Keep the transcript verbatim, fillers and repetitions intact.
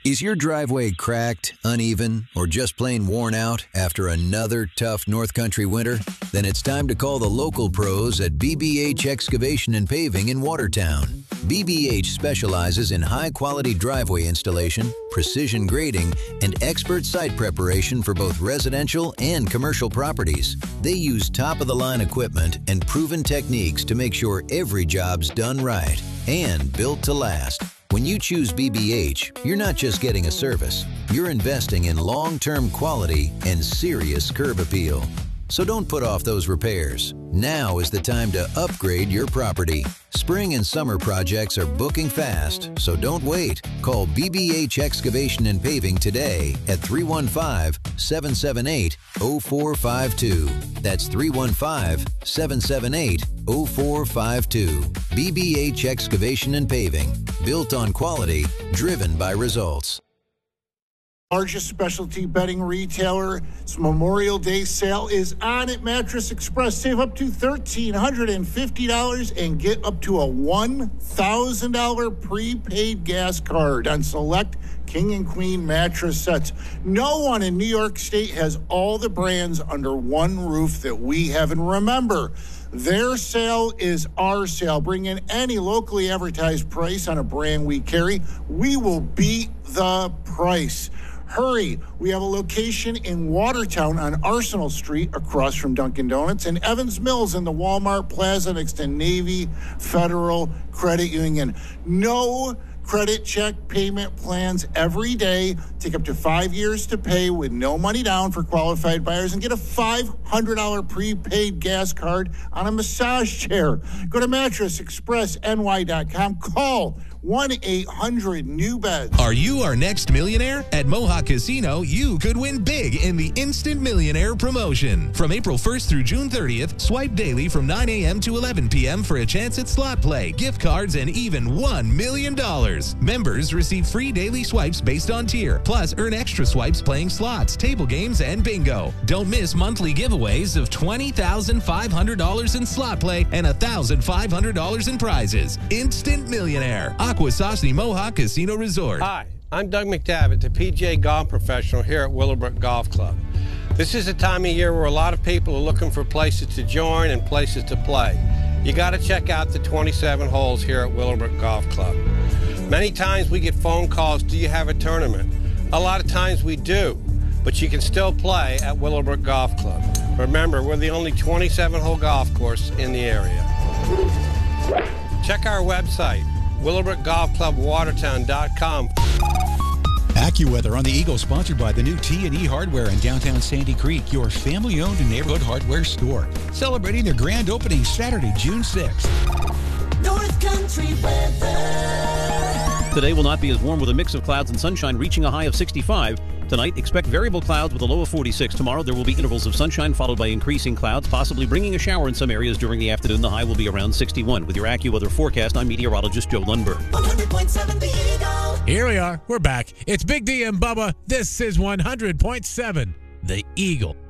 Is your driveway cracked, uneven, or just plain worn out after another tough North Country winter? Then it's time to call the local pros at B B H Excavation and Paving in Watertown. B B H specializes in high-quality driveway installation, precision grading, and expert site preparation for both residential and commercial properties. They use top-of-the-line equipment and proven techniques to make sure every job's done right and built to last. When you choose B B H, you're not just getting a service. You're investing in long-term quality and serious curb appeal. So don't put off those repairs. Now is the time to upgrade your property. Spring and summer projects are booking fast, so don't wait. Call B B H Excavation and Paving today at three one five, seven seven eight, zero four five two. That's three one five, seven seven eight, zero four five two. B B H Excavation and Paving. Built on quality, driven by results. Largest specialty bedding retailer. Its Memorial Day sale is on at Mattress Express. Save up to one thousand three hundred fifty dollars and get up to a one thousand dollars prepaid gas card on select King and Queen mattress sets. No one in New York State has all the brands under one roof that we have. And remember, their sale is our sale. Bring in any locally advertised price on a brand we carry. We will beat the price. Hurry. We have a location in Watertown on Arsenal Street across from Dunkin' Donuts, and Evans Mills in the Walmart Plaza next to Navy Federal Credit Union. No credit check payment plans every day. Take up to five years to pay with no money down for qualified buyers, and get a five hundred dollars prepaid gas card on a massage chair. Go to mattress express N Y dot com. Call one eight hundred new beds. Are you our next millionaire? At Mohawk Casino, you could win big in the Instant Millionaire promotion. From April first through June thirtieth, swipe daily from nine a.m. to eleven p.m. for a chance at slot play, gift cards, and even one million dollars. Members receive free daily swipes based on tier, plus earn extra swipes playing slots, table games, and bingo. Don't miss monthly giveaways of twenty thousand five hundred dollars in slot play and one thousand five hundred dollars in prizes. Instant Millionaire. Akwesasne Mohawk Casino Resort. Hi, I'm Doug McDavitt, the P G A golf professional here at Willowbrook Golf Club. This is a time of year where a lot of people are looking for places to join and places to play. You got to check out the twenty-seven holes here at Willowbrook Golf Club. Many times we get phone calls, do you have a tournament? A lot of times we do, but you can still play at Willowbrook Golf Club. Remember, we're the only twenty-seven hole golf course in the area. Check our website, Willowbrook Golf Club Watertown dot com. AccuWeather on the Eagle, sponsored by the new T and E Hardware in downtown Sandy Creek, your family-owned neighborhood hardware store. Celebrating their grand opening Saturday, June sixth. North Country weather. Today will not be as warm with a mix of clouds and sunshine, reaching a high of sixty-five. Tonight, expect variable clouds with a low of forty-six. Tomorrow, there will be intervals of sunshine followed by increasing clouds, possibly bringing a shower in some areas during the afternoon. The high will be around sixty-one. With your AccuWeather forecast, I'm meteorologist Joe Lundberg. one hundred point seven The Eagle. Here we are. We're back. It's Big D and Bubba. This is one hundred point seven The Eagle.